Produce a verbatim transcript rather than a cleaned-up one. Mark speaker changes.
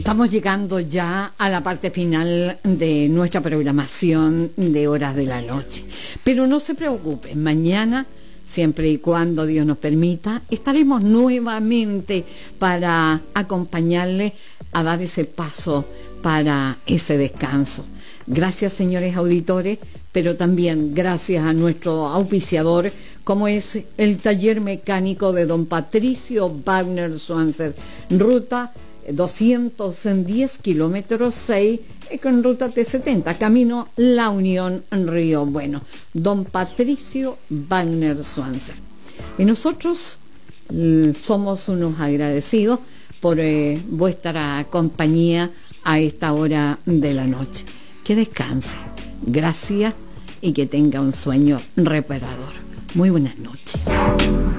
Speaker 1: Estamos llegando ya a la parte final de nuestra programación de Horas de la Noche. Pero no se preocupen, mañana, siempre y cuando Dios nos permita, estaremos nuevamente para acompañarles a dar ese paso para ese descanso. Gracias, señores auditores, pero también gracias a nuestro auspiciador, como es el taller mecánico de don Patricio Wagner Swanser, ruta doscientos diez kilómetros seis, con ruta T setenta, camino La Unión, Río Bueno. Don Patricio Wagner Swanser. Y nosotros eh, somos unos agradecidos por eh, vuestra compañía a esta hora de la noche. Que descanse. Gracias y que tenga un sueño reparador. Muy buenas noches.